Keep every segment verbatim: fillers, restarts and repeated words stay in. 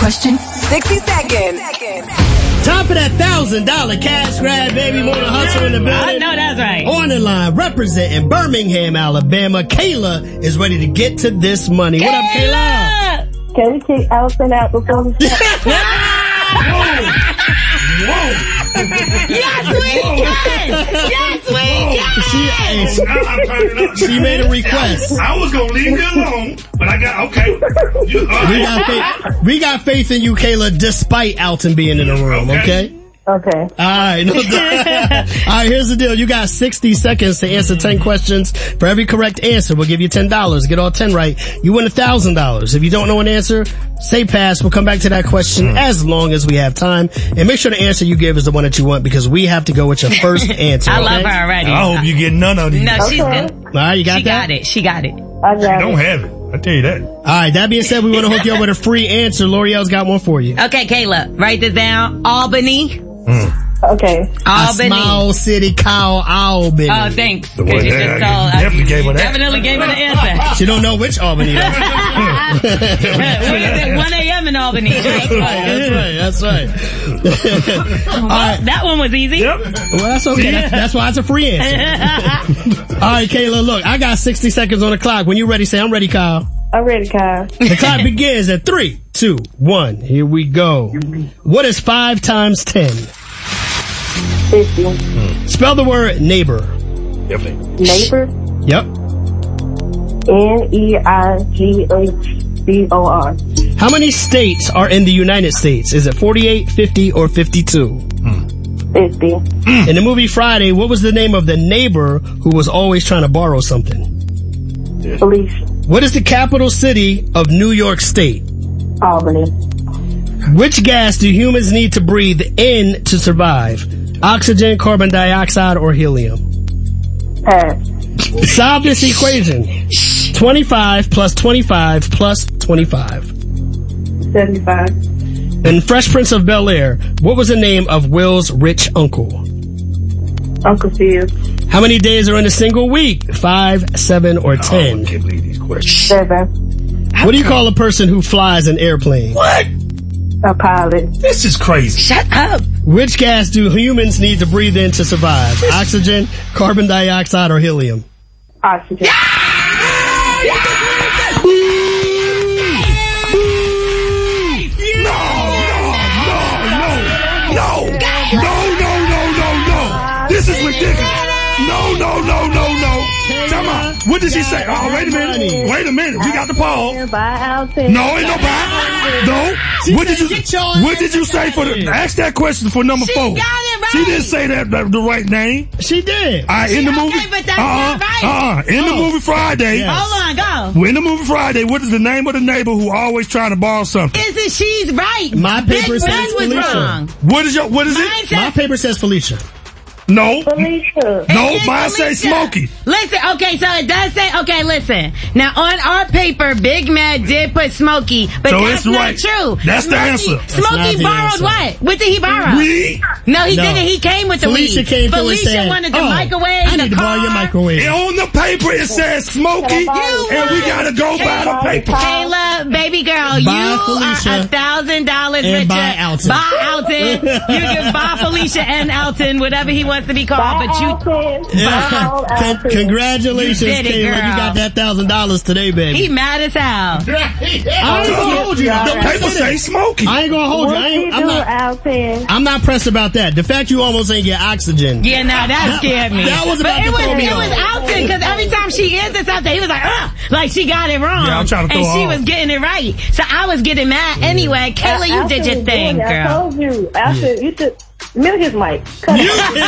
question, sixty seconds. Time for that thousand dollar cash grab, baby. Mona Hustle in the building. I know that's right. On the line, representing Birmingham, Alabama, Kayla is ready to get to this money. What up, Kayla? Can we kick Allison out before we start? Whoa! Whoa! Yes, we can! Yes, we can! She, she, she made a request. I was gonna leave you alone, but I got, okay. You, we, got faith, we got faith in you, Kayla, despite Alton being in the room, okay? Okay. Okay. All right. No, all right, here's the deal. You got sixty seconds to answer ten questions. For every correct answer, we'll give you ten dollars. Get all ten right, you win one thousand dollars. If you don't know an answer, say pass. We'll come back to that question mm. as long as we have time. And make sure the answer you give is the one that you want, because we have to go with your first answer. I okay? love her already. I hope you get none of these. No, she's Okay. good. All right, you got she that? got it. She got it. I got You it. don't have it. I tell you that. All right, that being said, we want to hook you up with a free answer. L'Oreal's got one for you. Okay, Kayla, write this down. Albany. Mm. Okay. Albany. A small city called Albany. Oh, thanks. The Because one you that- just you told. definitely gave her that. Definitely gave her the answer. She don't know which Albany though. What is it? one a.m. in Albany. That's right, that's right, that's right. All right. That one was easy. Yep. Well, that's okay. That's, that's why it's a free answer. All right, Kayla, look, I got sixty seconds on the clock. When you're ready, say, I'm ready, Kyle. I'm ready, Kyle. The clock begins at three, two, one. Here we go. What is five times ten? fifty. Spell the word neighbor. Definitely. Neighbor. Yep. N E I G H B O R. How many states are in the United States? Is it forty-eight, fifty, or fifty-two? fifty. In the movie Friday, what was the name of the neighbor who was always trying to borrow something? Felicia. What is the capital city of New York State? Albany. Which gas do humans need to breathe in to survive? Oxygen, carbon dioxide, or helium? Pass. Solve this equation. twenty-five plus twenty-five plus twenty-five. seventy-five. In Fresh Prince of Bel-Air, what was the name of Will's rich uncle? Uncle Phil. How many days are in a single week? Five, seven, or ten? Oh, I can't believe these questions. Seven. What do you call a person who flies an airplane? What? A pilot. This is crazy. Shut up. Which gas do humans need to breathe in to survive? Oxygen, carbon dioxide, or helium? Oxygen. No, no, no, no, no, no. This is ridiculous. No, no, no, no, no. Come on. What did she say? Oh, wait a minute. Wait a minute. We got the pause. Bye, Alton. No, ain't no bye. No. What did you What did you say for the ask that question for number She four? got it right. She didn't say that the the right name. She did. All right, in the Okay, movie. but that's uh-uh, not right. uh-uh. In the Oh. movie Friday. Yeah. Hold on, go. In the movie Friday, what is the name of the neighbor who always trying to borrow something? Is it she's right? My paper Big says Ben was Felicia. wrong. What is your what is Mine it? says My paper says Felicia. No. Felicia. No, It is mine say Felicia. Smokey. Listen, okay, so it does say, okay, listen. Now on our paper, Big Mad did put Smokey, but So that's it's not right. true. That's the Smokey, answer. That's not Smokey the borrowed answer. what? What did he borrow? We No, he No. didn't. He came with the Felicia weed. came through and Felicia said, wanted the oh, microwave, I the need to car. borrow your microwave. And on the paper it says Smokey, You and we gotta go by the paper. Kayla, baby girl, Buy you Felicia are a thousand dollars and richer. buy Alton. Buy Alton. You can buy Felicia and Alton, whatever he wants to be called. Bye, but you, Alton. Yeah. Bye, Con- Alton. congratulations, You did it, Kayla. You girl. got that thousand dollars today, baby. he mad as hell. I ain't gonna hold you. Yeah. The Don't paper say say that. Smokey. I ain't gonna hold you. I What ain't, you I'm do, not. Alton? I'm not pressed about that. The fact you almost ain't get oxygen. Yeah, now that scared me. That was but about it to was throw me it was off. Alton because every time she answered something, he was like, ugh, like she got it wrong. Yeah, I'm trying to and throw she her was off. getting it right. So I was getting mad anyway. Kayla, you Alton did your was thing, doing it. I girl. told you. Alton, you should mute his mic. Cut it.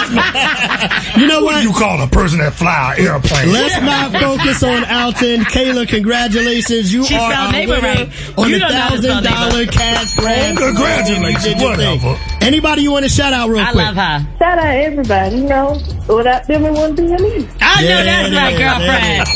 You know What what? do you call a person that fly an airplane? Let's not focus on Alton. Kayla, congratulations. You She are spelled a neighbor winner right. on You the don't know how to spell thousand dollar cash grab. Congratulations. You did your thing. Whatever. Anybody you want to shout out real I quick? love her. Shout out everybody, you know. Without them, it wouldn't be me. I know Yeah, that's it my is. girlfriend.